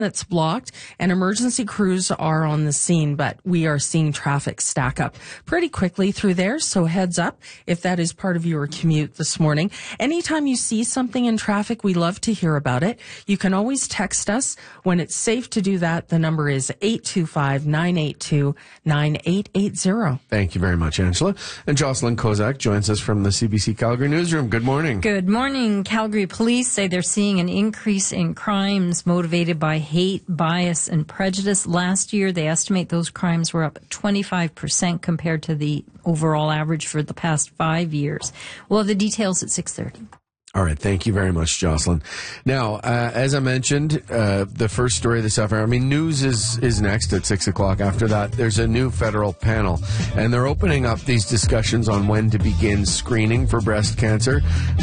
That's blocked, and emergency crews are on the scene, but we are seeing traffic stack up pretty quickly through there. So heads up if that is part of your commute this morning. Anytime you see something in traffic, we love to hear about it. You can always text us when it's safe to do that. The number is 825-982-9880. Thank you very much, Angela. And Jocelyn Kozak joins us from the CBC Calgary newsroom. Good morning. Good morning. Calgary police say they're seeing an increase in crimes motivated by hate, bias, and prejudice. Last year, they estimate those crimes were up 25% compared to the overall average for the past 5 years. We'll have the details at 6:30. All right. Thank you very much, Jocelyn. Now, as I mentioned, the first story this afternoon, news is next at 6 o'clock. After that, there's a new federal panel, and they're opening up these discussions on when to begin screening for breast cancer.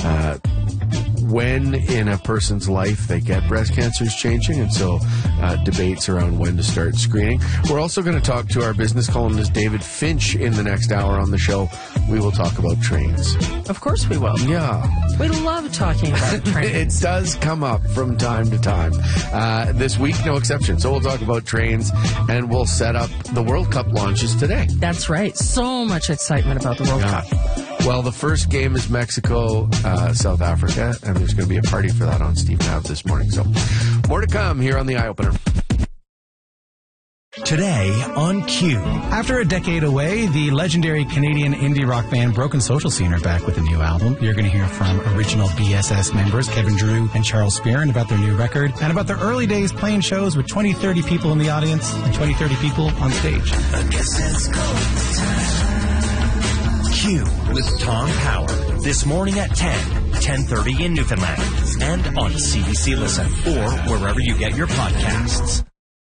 When in a person's life they get breast cancer is changing, and so debates around when to start screening. We're also going to talk to our business columnist David Finch in the next hour on the show. We will talk about trains. Of course we will. Yeah. We love talking about trains. It does come up from time to time. This week, no exception. So we'll talk about trains, and we'll set up the World Cup launches today. That's right. So much excitement about the World Cup. Well, the first game is Mexico, South Africa, and there's going to be a party for that on Steve Nav this morning. So more to come here on The Eye Opener. Today on Q. After a decade away, the legendary Canadian indie rock band Broken Social Scene are back with a new album. You're going to hear from original BSS members Kevin Drew and Charles Spearin about their new record and about their early days playing shows with 20, 30 people in the audience and 20, 30 people on stage. Q with Tom Power this morning at 10:30 in Newfoundland and on CBC Listen or wherever you get your podcasts.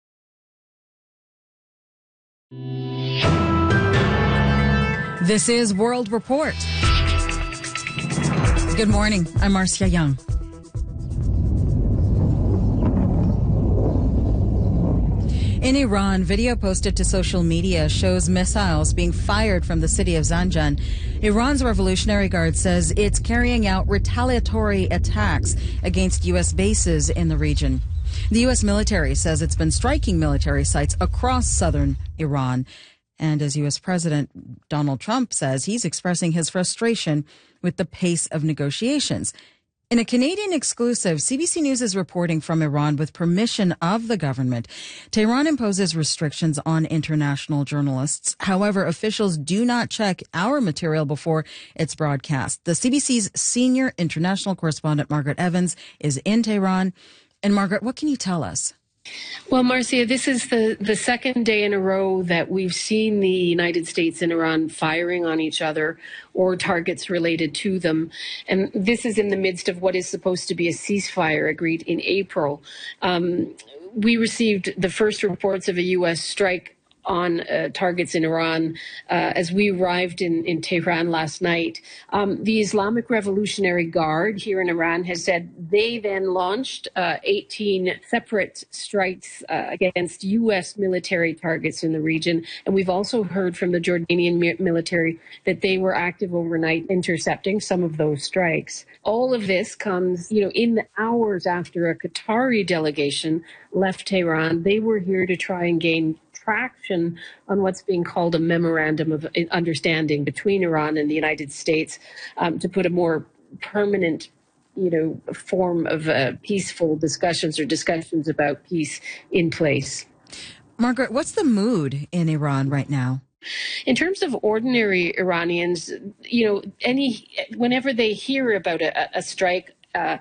This is World Report. Good morning. I'm Marcia Young. In Iran, video posted to social media shows missiles being fired from the city of Zanjan. Iran's Revolutionary Guard says it's carrying out retaliatory attacks against U.S. bases in the region. The U.S. military says it's been striking military sites across southern Iran. And as U.S. President Donald Trump says, he's expressing his frustration with the pace of negotiations. In a Canadian exclusive, CBC News is reporting from Iran with permission of the government. Tehran imposes restrictions on international journalists. However, officials do not check our material before it's broadcast. The CBC's senior international correspondent, Margaret Evans, is in Tehran. And Margaret, what can you tell us? Well, Marcia, this is the second day in a row that we've seen the United States and Iran firing on each other or targets related to them. And this is in the midst of what is supposed to be a ceasefire agreed in April. We received the first reports of a U.S. strike on targets in Iran as we arrived in Tehran last night. The Islamic Revolutionary Guard here in Iran has said they then launched 18 separate strikes against U.S. military targets in the region. And we've also heard from the Jordanian military that they were active overnight intercepting some of those strikes. All of this comes, in the hours after a Qatari delegation left Tehran. They were here to try and gain traction on what's being called a memorandum of understanding between Iran and the United States to put a more permanent, form of peaceful discussions or discussions about peace in place. Margaret, what's the mood in Iran right now? In terms of ordinary Iranians, whenever they hear about a strike,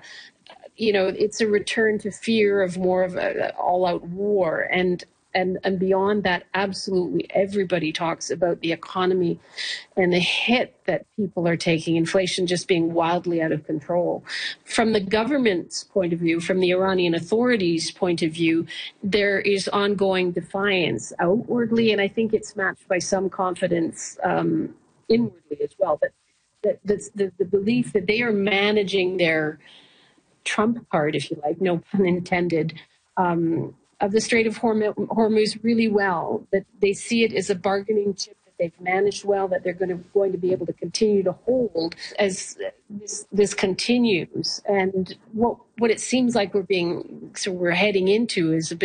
it's a return to fear of more of an all-out war. And beyond that, absolutely everybody talks about the economy and the hit that people are taking, inflation just being wildly out of control. From the government's point of view, from the Iranian authorities' point of view, there is ongoing defiance outwardly, and I think it's matched by some confidence inwardly as well. But the belief that they are managing their trump card, if you like, no pun intended, of the Strait of Hormuz really well, that they see it as a bargaining chip that they've managed well, that they're going to be able to continue to hold as this continues. And what it seems like we're heading into is a bit